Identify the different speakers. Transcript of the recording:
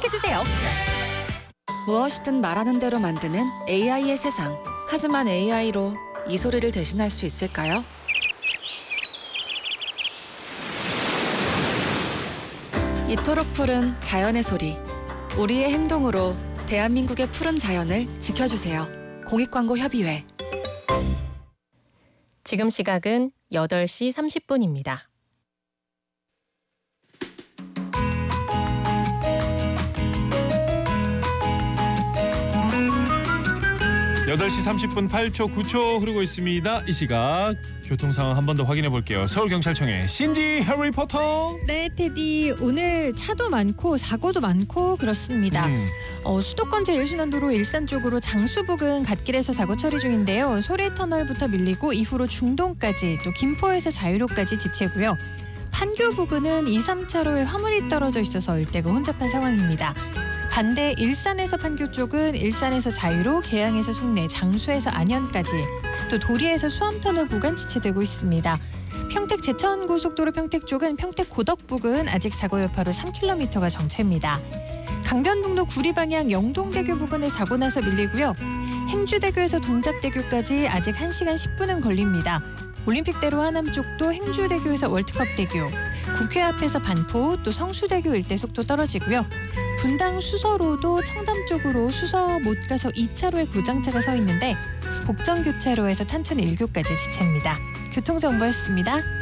Speaker 1: 선택해주세요.
Speaker 2: 무엇이든 말하는 대로 만드는 AI의 세상. 하지만 AI로 이 소리를 대신할 수 있을까요? 이토록 푸른 자연의 소리. 우리의 행동으로 대한민국의 푸른 자연을 지켜주세요. 공익광고협의회.
Speaker 1: 지금 시각은 8시 30분입니다.
Speaker 3: 여덟 시 30분 8초 9초 흐르고 있습니다. 이 시각 교통 상황 한 번 더 확인해 볼게요. 서울경찰청의 신지 해리포터.
Speaker 4: 네, 테디. 오늘 차도 많고 사고도 많고 그렇습니다. 수도권 제1순환도로 일산 쪽으로 장수 부근 갓길에서 사고 처리 중인데요. 소래터널부터 밀리고 이후로 중동까지 또 김포에서 자유로까지 지체고요. 판교 부근은 2, 3차로에 화물이 떨어져 있어서 일대가 혼잡한 상황입니다. 반대 일산에서 판교 쪽은 일산에서 자유로, 계양에서 송내, 장수에서 안현까지, 또 도리에서 수암터널 구간 지체되고 있습니다. 평택 제천고속도로 평택 쪽은 평택 고덕 부근 아직 사고 여파로 3km가 정체입니다. 강변북로 구리 방향 영동대교 부근에 사고 나서 밀리고요. 행주대교에서 동작대교까지 아직 1시간 10분은 걸립니다. 올림픽대로 하남 쪽도 행주대교에서 월드컵대교, 국회 앞에서 반포, 또 성수대교 일대 속도 떨어지고요. 분당 수서로도 청담 쪽으로 수서 못 가서 2차로에 고장차가 서 있는데 복정교차로에서 탄천 1교까지 지체입니다. 교통정보였습니다.